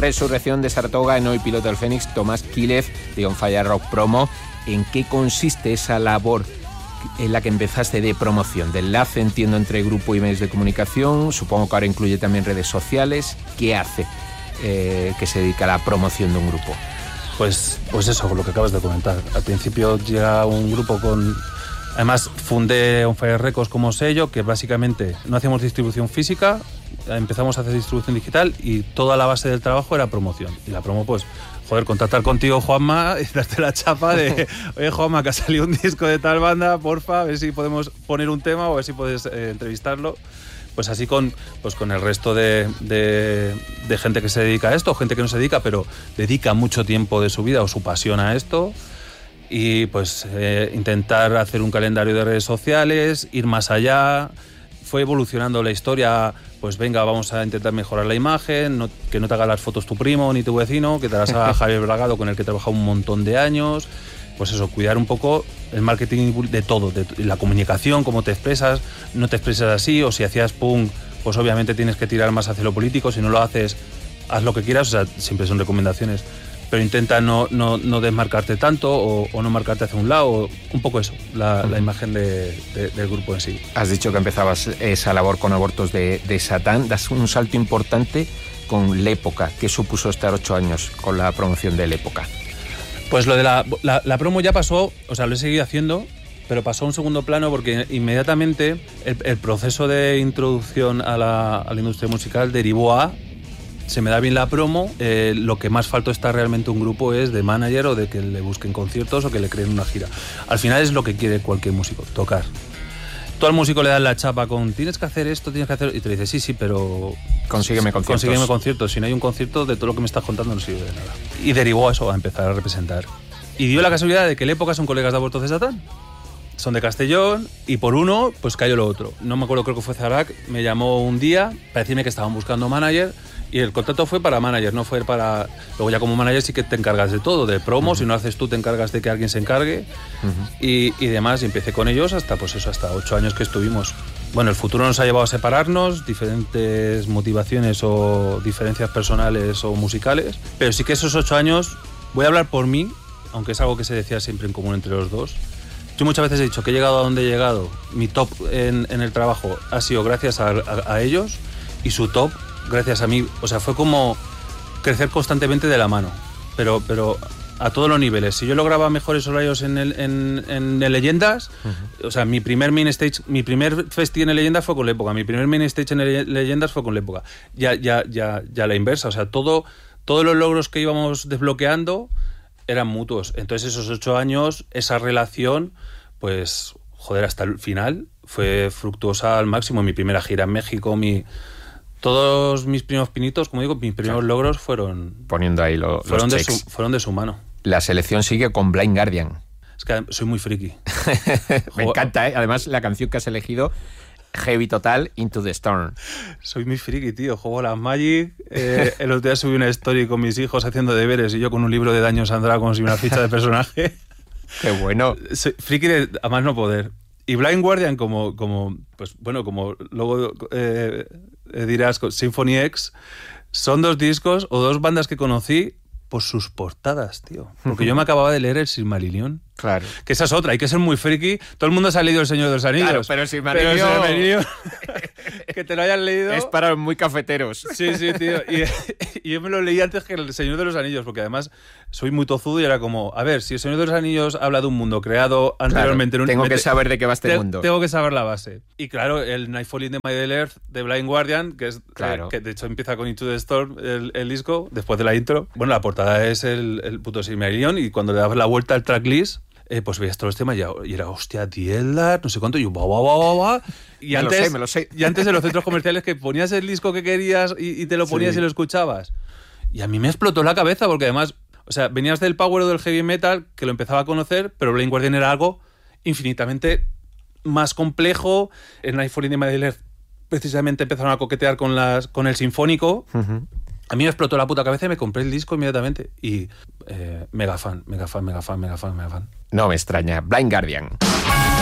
Resurrección de Saratoga, Eno y Piloto del Fénix, Tomás Kílev de On Fire Rock Promo. ¿En qué consiste esa labor en la que empezaste de promoción, de enlace, entiendo, entre grupo y medios de comunicación? Supongo que ahora incluye también redes sociales. ¿Qué hace que se dedica a la promoción de un grupo? Pues eso, con lo que acabas de comentar. Al principio llega un grupo con... Además, fundé On Fire Records como sello, que básicamente no hacíamos distribución física, empezamos a hacer distribución digital y toda la base del trabajo era promoción. Y la promo, pues, contactar contigo, Juanma, y darte la chapa de oye, Juanma, que ha salido un disco de tal banda, porfa, a ver si podemos poner un tema o a ver si puedes entrevistarlo. Pues así con el resto de gente que se dedica a esto, o gente que no se dedica, pero dedica mucho tiempo de su vida o su pasión a esto. Y pues intentar hacer un calendario de redes sociales, ir más allá. Fue evolucionando la historia, pues venga, vamos a intentar mejorar la imagen, que no te haga las fotos tu primo ni tu vecino, que te las haga Javier Bragado, con el que he trabajado un montón de años. Pues eso, cuidar un poco el marketing de todo, de la comunicación, cómo te expresas, no te expresas así, o si hacías punk, pues obviamente tienes que tirar más hacia lo político, si no lo haces, haz lo que quieras, o sea, siempre son recomendaciones, pero intenta no desmarcarte tanto o no marcarte hacia un lado, un poco eso, la imagen del grupo en sí. Has dicho que empezabas esa labor con Abortos de Satán, das un salto importante con L'Época. ¿Qué supuso estar 8 años con la promoción de L'Época? Pues lo de la promo ya pasó, o sea, lo he seguido haciendo, pero pasó a un segundo plano porque inmediatamente el proceso de introducción a la industria musical derivó a... Se me da bien la promo, lo que más falta está realmente un grupo es de manager o de que le busquen conciertos o que le creen una gira. Al final es lo que quiere cualquier músico, tocar. Tú al músico le das la chapa con tienes que hacer esto, tienes que hacer... Y te dice sí, pero... Consígueme conciertos. Si no hay un concierto, de todo lo que me estás contando no sirve de nada. Y derivó a eso, a empezar a representar. Y dio la casualidad de que L'Época son colegas de Abortos de Satán. Son de Castellón y por uno, pues cayó lo otro. No me acuerdo, creo que fue Zarak, me llamó un día para decirme que estaban buscando manager. Y el contrato fue para manager, no fue para... Luego ya como manager sí que te encargas de todo, de promos, si no haces tú te encargas de que alguien se encargue y demás. Y empecé con ellos hasta 8 años que estuvimos. Bueno, el futuro nos ha llevado a separarnos, diferentes motivaciones o diferencias personales o musicales, pero sí que esos 8 años, voy a hablar por mí, aunque es algo que se decía siempre en común entre los dos. Yo muchas veces he dicho que he llegado a donde he llegado, mi top en el trabajo ha sido gracias a ellos y su top gracias a mí, o sea, fue como crecer constantemente de la mano, pero a todos los niveles. Si yo lograba mejores horarios en Leyendas, o sea, mi primer main stage, mi primer festi en Leyendas fue con L'Época, mi primer main stage en Leyendas fue con L'Época. Ya la inversa, o sea, todos los logros que íbamos desbloqueando eran mutuos. Entonces esos 8 años, esa relación, pues, joder, hasta el final fue fructuosa al máximo. Mi primera gira en México, todos mis primeros pinitos, como digo, mis primeros logros fueron... Poniendo ahí los checks. Fueron de su mano. La selección sigue con Blind Guardian. Es que soy muy friki. Me encanta, ¿eh? Además, la canción que has elegido, heavy total, Into the Storm. Soy muy friki, tío. Juego a las Magic. El otro día subí una story con mis hijos haciendo deberes y yo con un libro de Dungeons and Dragons y una ficha de personaje. ¡Qué bueno! Soy friki a más no poder. Y Blind Guardian, como luego dirás, Symphony X, son 2 discos o 2 bandas que conocí por sus portadas, tío. Porque yo me acababa de leer el Silmarillion. Claro. Que esa es otra, hay que ser muy friki. Todo el mundo se ha leído El Señor de los Anillos. Claro, pero el Silmarillion... que te lo hayan leído... Es para los muy cafeteros. Sí, tío. Y yo me lo leí antes que El Señor de los Anillos, porque además soy muy tozudo y era como, a ver, si El Señor de los Anillos habla de un mundo creado anteriormente... Claro, tengo que saber de qué va este mundo. Tengo que saber la base. Y claro, el Nightfall in the Middle Earth de Blind Guardian, que es que de hecho empieza con Into the Storm, el disco, después de la intro. Bueno, la portada es el puto Silmarillion y cuando le das la vuelta al tracklist... pues veías todos los temas y era, hostia, Tieldar, no sé cuánto, y yo, va. Y me lo sé. Y antes en los centros comerciales que ponías el disco que querías y te lo ponías y lo escuchabas. Y a mí me explotó la cabeza porque además, o sea, venías del power o del heavy metal, que lo empezaba a conocer, pero Blind Guardian era algo infinitamente más complejo. En Nightfall in the Middle Earth precisamente empezaron a coquetear con el sinfónico. A mí me explotó la puta cabeza y me compré el disco inmediatamente. Y mega fan. No me extraña. Blind Guardian.